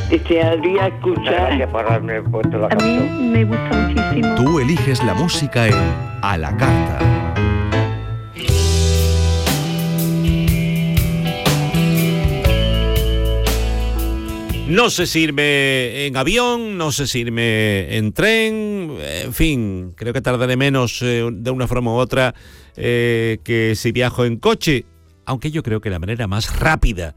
Desearía escuchar. Gracias por haberme puesto la A mí canción. me gusta muchísimo. Tú eliges la música en A la Carta. No sé si irme en avión, no sé si irme en tren, en fin, creo que tardaré menos de una forma u otra que si viajo en coche, aunque yo creo que la manera más rápida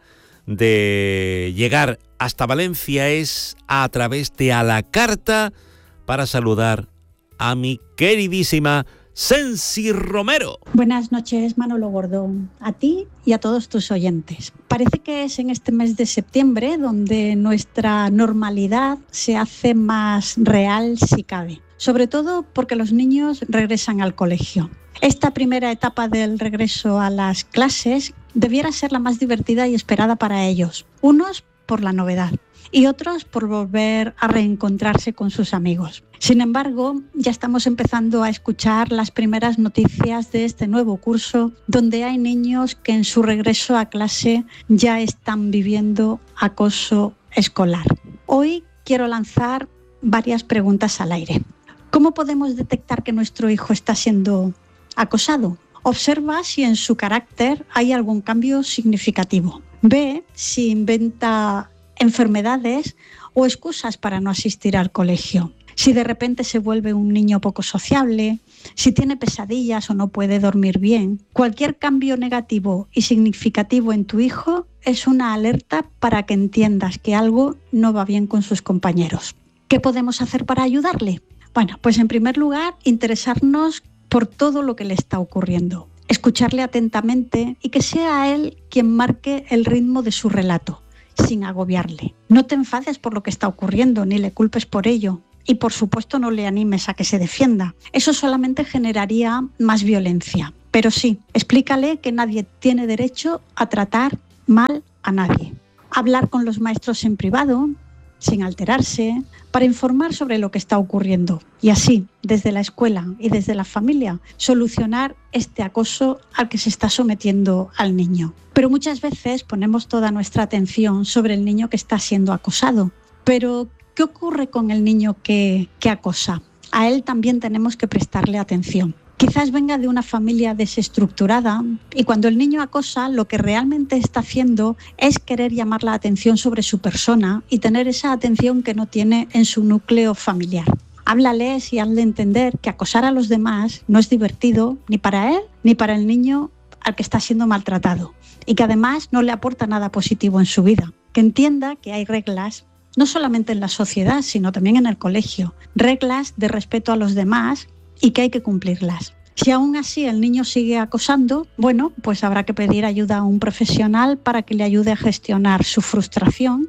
de llegar hasta Valencia es a través de A la Carta para saludar a mi queridísima Sensi Romero. Buenas noches, Manolo Gordo, a ti y a todos tus oyentes. Parece que es en este mes de septiembre donde nuestra normalidad se hace más real si cabe, sobre todo porque los niños regresan al colegio. Esta primera etapa del regreso a las clases debiera ser la más divertida y esperada para ellos, unos por la novedad y otros por volver a reencontrarse con sus amigos. Sin embargo, ya estamos empezando a escuchar las primeras noticias de este nuevo curso, donde hay niños que en su regreso a clase ya están viviendo acoso escolar. Hoy quiero lanzar varias preguntas al aire. ¿Cómo podemos detectar que nuestro hijo está siendo acosado? Observa si en su carácter hay algún cambio significativo. Ve si inventa enfermedades o excusas para no asistir al colegio. Si de repente se vuelve un niño poco sociable, si tiene pesadillas o no puede dormir bien. Cualquier cambio negativo y significativo en tu hijo es una alerta para que entiendas que algo no va bien con sus compañeros. ¿Qué podemos hacer para ayudarle? Bueno, pues en primer lugar, interesarnos por todo lo que le está ocurriendo. Escucharle atentamente y que sea él quien marque el ritmo de su relato, sin agobiarle. No te enfades por lo que está ocurriendo, ni le culpes por ello. Y por supuesto no le animes a que se defienda. Eso solamente generaría más violencia. Pero sí, explícale que nadie tiene derecho a tratar mal a nadie. Hablar con los maestros en privado, sin alterarse, para informar sobre lo que está ocurriendo. Y así, desde la escuela y desde la familia, solucionar este acoso al que se está sometiendo al niño. Pero muchas veces ponemos toda nuestra atención sobre el niño que está siendo acosado. Pero ¿qué ocurre con el niño que acosa? A él también tenemos que prestarle atención. Quizás venga de una familia desestructurada y cuando el niño acosa, lo que realmente está haciendo es querer llamar la atención sobre su persona y tener esa atención que no tiene en su núcleo familiar. Háblales y hazle entender que acosar a los demás no es divertido ni para él ni para el niño al que está siendo maltratado y que además no le aporta nada positivo en su vida. Que entienda que hay reglas no solamente en la sociedad, sino también en el colegio. Reglas de respeto a los demás y que hay que cumplirlas. Si aún así el niño sigue acosando, bueno, pues habrá que pedir ayuda a un profesional para que le ayude a gestionar su frustración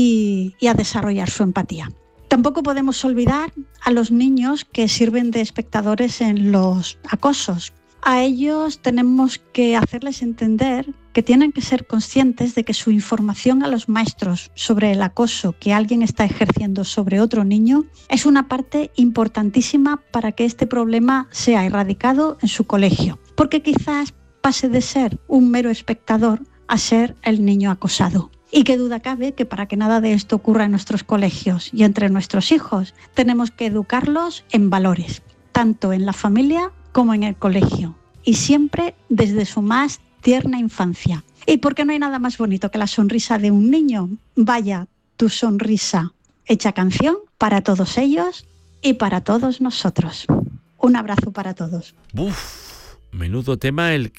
y a desarrollar su empatía. Tampoco podemos olvidar a los niños que sirven de espectadores en los acosos. A ellos tenemos que hacerles entender que tienen que ser conscientes de que su información a los maestros sobre el acoso que alguien está ejerciendo sobre otro niño es una parte importantísima para que este problema sea erradicado en su colegio, porque quizás pase de ser un mero espectador a ser el niño acosado. Y qué duda cabe que para que nada de esto ocurra en nuestros colegios y entre nuestros hijos, tenemos que educarlos en valores, tanto en la familia como en el colegio, y siempre desde su más tierna infancia. Y porque no hay nada más bonito que la sonrisa de un niño. Vaya, tu sonrisa hecha canción para todos ellos y para todos nosotros. Un abrazo para todos. Uf, menudo tema el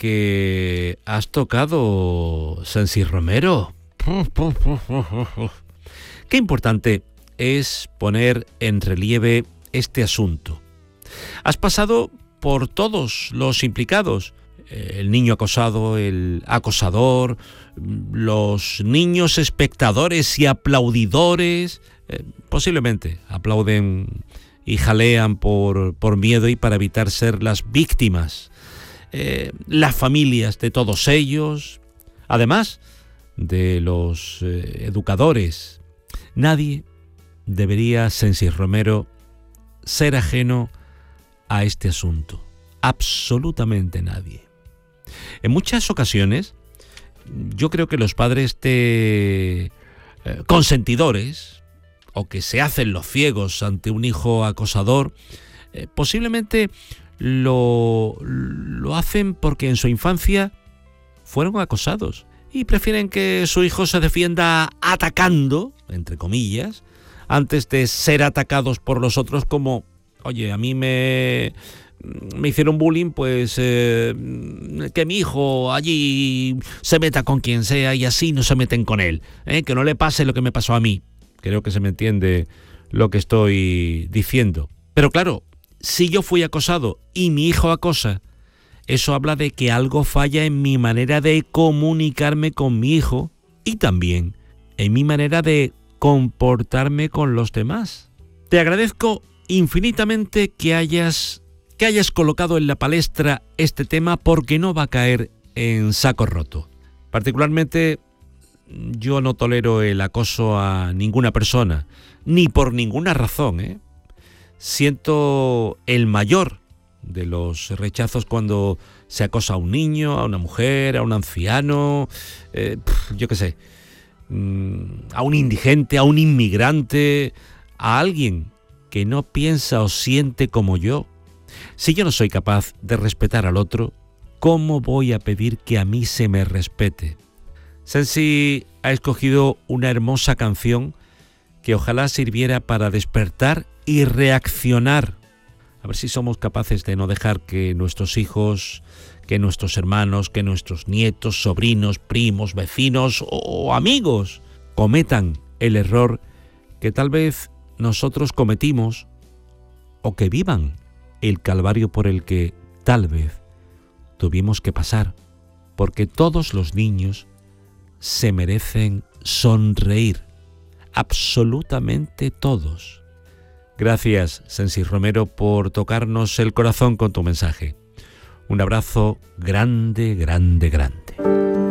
que has tocado, Sensi Romero. Qué importante es poner en relieve este asunto. Has pasado por todos los implicados, el niño acosado, el acosador, los niños espectadores y aplaudidores, posiblemente aplauden y jalean por miedo y para evitar ser las víctimas, las familias de todos ellos, además de los educadores. Nadie debería, Sensi Romero, ser ajeno a este asunto. Absolutamente nadie. En muchas ocasiones, yo creo que los padres te consentidores o que se hacen los ciegos ante un hijo acosador, posiblemente lo hacen porque en su infancia fueron acosados y prefieren que su hijo se defienda atacando, entre comillas, antes de ser atacados por los otros como, oye, a mí me hicieron bullying, pues que mi hijo allí se meta con quien sea y así no se meten con él, que no le pase lo que me pasó a mí. Creo que se me entiende lo que estoy diciendo. Pero claro, si yo fui acosado y mi hijo acosa, eso habla de que algo falla en mi manera de comunicarme con mi hijo y también en mi manera de comportarme con los demás. Te agradezco infinitamente que hayas colocado en la palestra este tema porque no va a caer en saco roto. Particularmente, yo no tolero el acoso a ninguna persona, ni por ninguna razón, Siento el mayor de los rechazos cuando se acosa a un niño, a una mujer, a un anciano, yo qué sé, a un indigente, a un inmigrante, a alguien que no piensa o siente como yo. Si yo no soy capaz de respetar al otro, ¿cómo voy a pedir que a mí se me respete? Sensi ha escogido una hermosa canción que ojalá sirviera para despertar y reaccionar. A ver si somos capaces de no dejar que nuestros hijos, que nuestros hermanos, que nuestros nietos, sobrinos, primos, vecinos o amigos cometan el error que tal vez nosotros cometimos o que vivan el calvario por el que tal vez tuvimos que pasar, porque todos los niños se merecen sonreír, absolutamente todos. Gracias, Sensi Romero, por tocarnos el corazón con tu mensaje. Un abrazo grande, grande, grande.